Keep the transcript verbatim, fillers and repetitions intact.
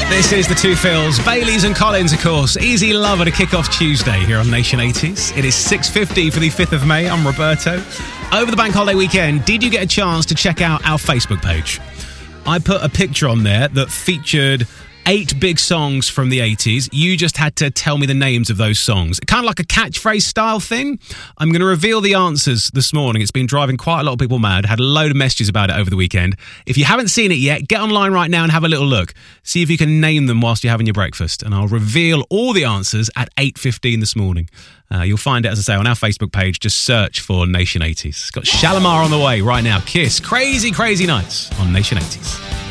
This is the two Phils, Baileys and Collins, of course. Easy Lover to kick off Tuesday here on Nation eighties. It is six fifty for the fifth of May. I'm Roberto. Over the bank holiday weekend, did you get a chance to check out our Facebook page? I put a picture on there that featured eight big songs from the eighties. You just had to tell me the names of those songs. Kind of like a catchphrase style thing. I'm going to reveal the answers this morning. It's been driving quite a lot of people mad. Had a load of messages about it over the weekend. If you haven't seen it yet, get online right now and have a little look. See if you can name them whilst you're having your breakfast. And I'll reveal all the answers at eight fifteen this morning. Uh, you'll find it, as I say, on our Facebook page. Just search for Nation eighties. It's got Shalimar on the way right now. Kiss. Crazy, crazy nights on Nation eighties.